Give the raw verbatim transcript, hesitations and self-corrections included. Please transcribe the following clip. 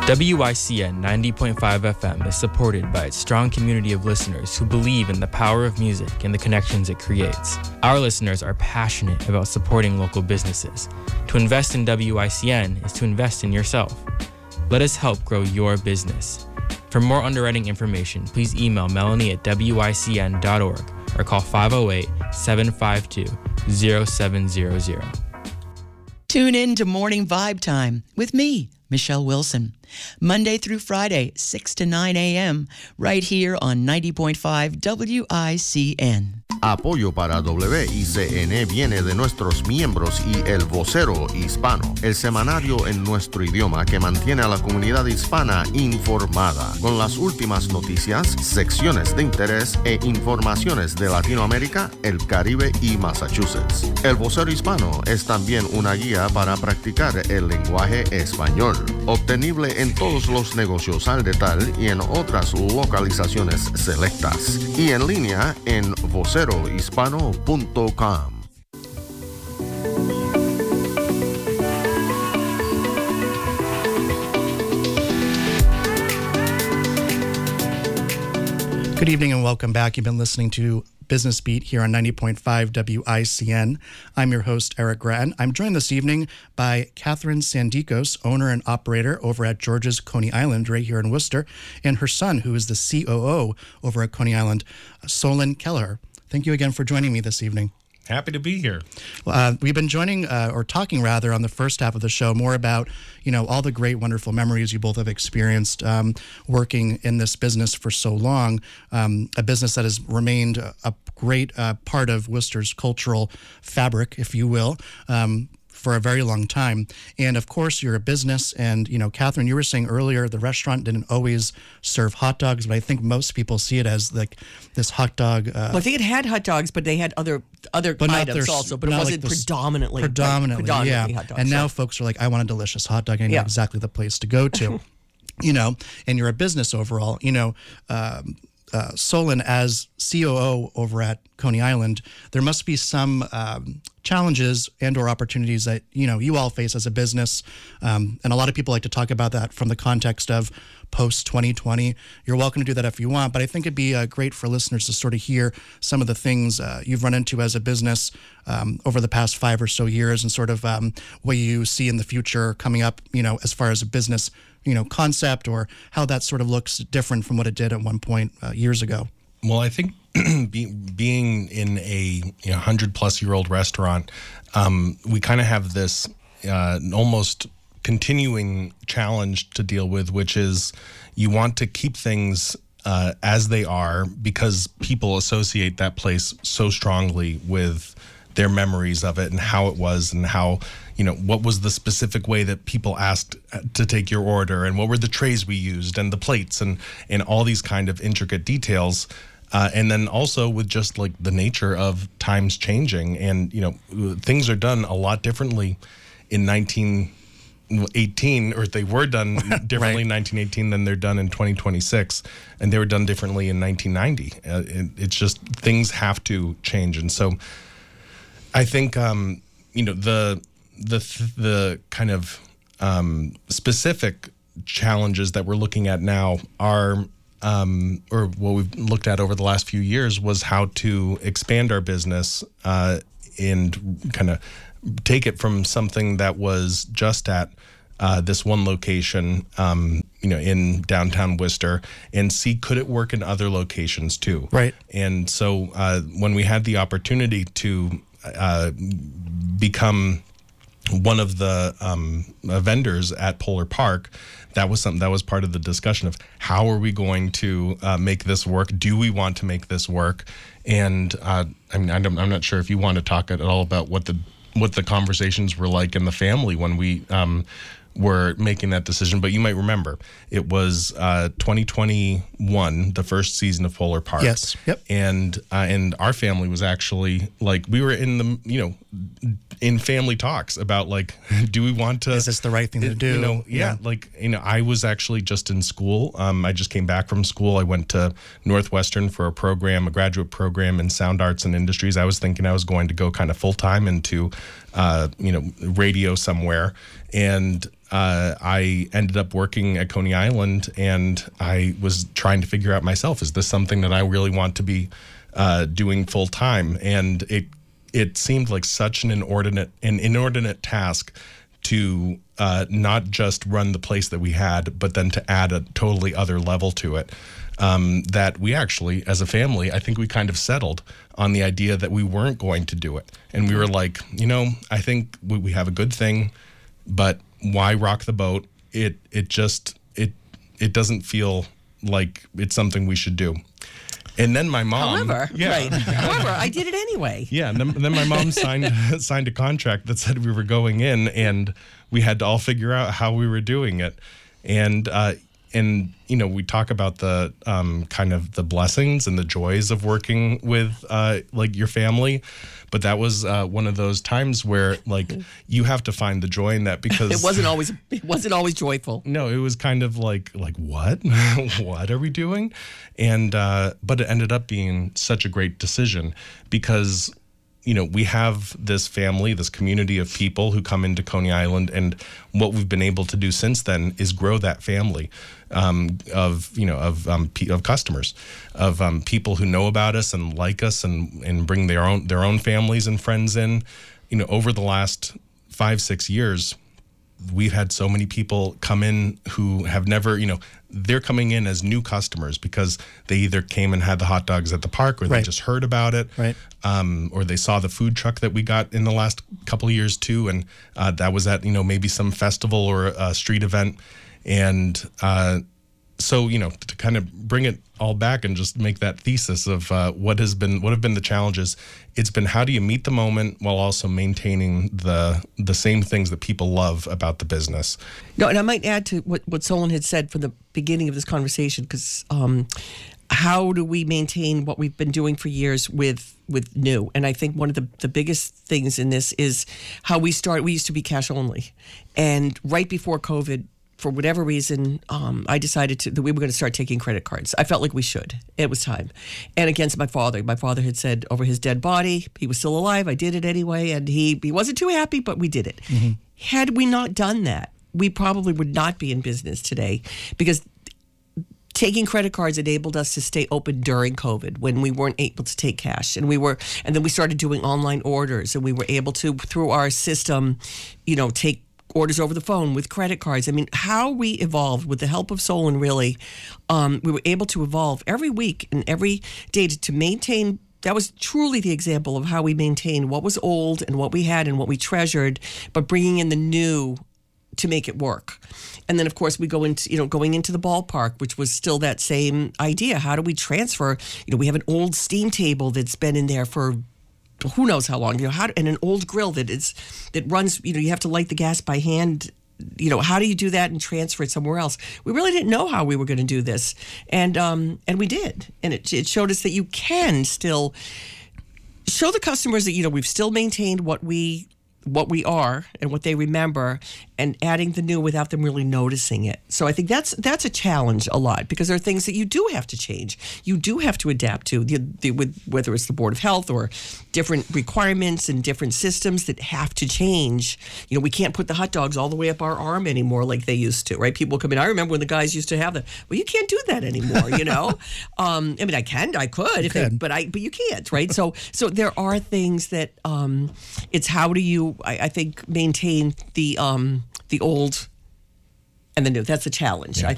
W I C N ninety point five F M is supported by its strong community of listeners who believe in the power of music and the connections it creates. Our listeners are passionate about supporting local businesses. To invest in W I C N is to invest in yourself. Let us help grow your business. For more underwriting information, please email Melanie at W I C N dot org or call five oh eight, seven five two, oh seven hundred. Tune in to Morning Vibe Time with me, Michelle Wilson, Monday through Friday, six to nine a.m., right here on ninety point five W I C N. Apoyo para W I C N viene de nuestros miembros y El Vocero Hispano, el semanario en nuestro idioma que mantiene a la comunidad hispana informada con las últimas noticias, secciones de interés e informaciones de Latinoamérica, el Caribe y Massachusetts. El Vocero Hispano es también una guía para practicar el lenguaje español, obtenible en todos los negocios al detalle y en otras localizaciones selectas, y en línea en vocero hispano punto com. Good evening and welcome back. You've been listening to Business Beat here on ninety point five W I C N. I'm your host, Eric Grattan. I'm joined this evening by Catherine Sandikos, owner and operator over at George's Coney Island right here in Worcester, and her son, who is the C O O over at Coney Island, Solon Kelleher. Thank you again for joining me this evening. Happy to be here. Uh, we've been joining, uh, or talking rather, on the first half of the show more about, you know, all the great, wonderful memories you both have experienced um, working in this business for so long, um, a business that has remained a, a great uh, part of Worcester's cultural fabric, if you will, um, for a very long time. And of course, you're a business. And, you know, Catherine, you were saying earlier the restaurant didn't always serve hot dogs, but I think most people see it as like this hot dog. Uh, Well, I think it had hot dogs, but they had other other But not items their- also, but it not wasn't like this- predominantly predominantly, like, predominantly yeah. hot dogs. And now yeah. folks are like, I want a delicious hot dog. I know Yeah. exactly the place to go to. You know, and you're a business overall. You know, um, uh, Solon, as C O O over at Coney Island, there must be some um, challenges and or opportunities that, you know, you all face as a business. Um, and a lot of people like to talk about that from the context of post twenty twenty. You're welcome to do that if you want, but I think it'd be uh, great for listeners to sort of hear some of the things uh, you've run into as a business um, over the past five or so years and sort of um, what you see in the future coming up, you know, as far as a business, you know, concept or how that sort of looks different from what it did at one point uh, years ago. Well, I think be, being in a you know, hundred plus year old restaurant, um, we kind of have this uh, almost continuing challenge to deal with, which is you want to keep things uh, as they are because people associate that place so strongly with their memories of it and how it was and how, you know, what was the specific way that people asked to take your order and what were the trays we used and the plates and, and all these kind of intricate details. Uh, and then also with just like the nature of times changing and, you know, things are done a lot differently in nineteen eighteen, or they were done differently Right. in nineteen eighteen than they're done in twenty twenty-six, and they were done differently in nineteen ninety. Uh, it, it's just things have to change. And so I think, um, you know, the the the kind of um, specific challenges that we're looking at now are, um, or what we've looked at over the last few years was how to expand our business uh, and kind of take it from something that was just at uh, this one location, um, you know, in downtown Worcester, and see could it work in other locations too. Right. And so uh, when we had the opportunity to uh, become one of the um, uh, vendors at Polar Park, that was something that was part of the discussion of how are we going to uh, make this work? Do we want to make this work? And uh, I mean, I don't, I'm not sure if you want to talk at all about what the what the conversations were like in the family when we um, were making that decision. But you might remember it was uh, twenty twenty-one, the first season of Polar Park. Yes. Yep. And uh, and our family was actually like we were in the you know in family talks about like do we want to Is this the right thing to do? You know, yeah, Yeah. like you know, I was actually just in school. Um, I just came back from school. I went to Northwestern for a program, a graduate program in sound arts and industries. I was thinking I was going to go kind of full time into uh, you know radio somewhere. And uh, I ended up working at Coney Island, and I was trying to figure out myself, is this something that I really want to be uh, doing full time? And it it seemed like such an inordinate an inordinate task to uh, not just run the place that we had, but then to add a totally other level to it. Um, that we actually, as a family, I think we kind of settled on the idea that we weren't going to do it. And we were like, you know, I think we, we have a good thing, but why rock the boat? It it just, it it doesn't feel like it's something we should do. And then my mom... However, yeah. right. However, I did it anyway. Yeah, and then, then my mom signed signed a contract that said we were going in, and we had to all figure out how we were doing it. And, uh, and you know, we talk about the um, kind of the blessings and the joys of working with, uh, like, your family. But that was uh, one of those times where, like, you have to find the joy in that, because It wasn't always it wasn't always joyful. no, it was kind of like like what what are we doing? And uh, but it ended up being such a great decision, because you know, we have this family, this community of people who come into Coney Island, and what we've been able to do since then is grow that family um, of, you know, of um, of customers, of um, people who know about us and like us, and and bring their own their own families and friends in. You know, over the last five six years, we've had so many people come in who have never, you know, they're coming in as new customers because they either came and had the hot dogs at the park, or they Right. just heard about it, Right. um, or they saw the food truck that we got in the last couple of years too, and uh, that was at, you know, maybe some festival or a street event, and uh, so, you know, to kind of bring it all back and just make that thesis of uh, what has been, what have been the challenges. It's been, how do you meet the moment while also maintaining the the same things that people love about the business? No, and I might add to what, what Solon had said from the beginning of this conversation, because um, how do we maintain what we've been doing for years with with new? And I think one of the, the biggest things in this is how we start. We used to be cash only. And right before COVID, for whatever reason, um, I decided to, that we were going to start taking credit cards. I felt like we should. It was time. And against my father. My father had said over his dead body, he was still alive. I did it anyway. And he, he wasn't too happy, but we did it. Mm-hmm. Had we not done that, we probably would not be in business today, because taking credit cards enabled us to stay open during COVID when we weren't able to take cash. And we were, and then we started doing online orders, and we were able to, through our system, you know, take orders over the phone with credit cards. I mean, how we evolved with the help of Solon, really, um, we were able to evolve every week and every day to, to maintain. That was truly the example of how we maintained what was old and what we had and what we treasured, but bringing in the new to make it work. And then, of course, we go into, you know, going into the ballpark, which was still that same idea. How do we transfer? You know, we have an old steam table that's been in there for who knows how long, you know, how, and an old grill that is, that runs, you know, you have to light the gas by hand. You know, how do you do that and transfer it somewhere else? We really didn't know how we were going to do this. And, um, and we did. And it, it showed us that you can still show the customers that, you know, we've still maintained what we, what we are and what they remember, and adding the new without them really noticing it. So I think that's that's a challenge a lot, because there are things that you do have to change. You do have to adapt to, the, the, with, whether it's the Board of Health or different requirements and different systems that have to change. You know, we can't put the hot dogs all the way up our arm anymore like they used to, right? People come in. I remember when the guys used to have that. Well, you can't do that anymore, you know? um, I mean, I can, I could, if they, but I, but you can't, right? So, so there are things that um, it's how do you, I, I think, maintain the um, the old and the new. That's a challenge. Yeah. I